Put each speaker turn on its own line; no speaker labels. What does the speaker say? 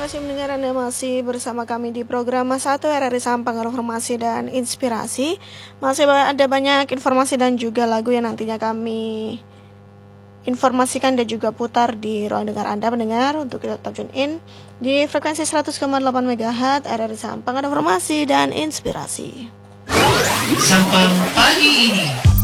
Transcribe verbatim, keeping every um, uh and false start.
kasih mendengar, Anda masih bersama kami di program satu R R I Sampang, Informasi dan Inspirasi. Masih ada banyak informasi dan juga lagu yang nantinya kami informasikan dan juga putar di ruang dengar Anda mendengar. Untuk kita tetap tune in di frekuensi seratus koma delapan megahertz R R I Sampang, Informasi dan Inspirasi.
Sampang pagi ini.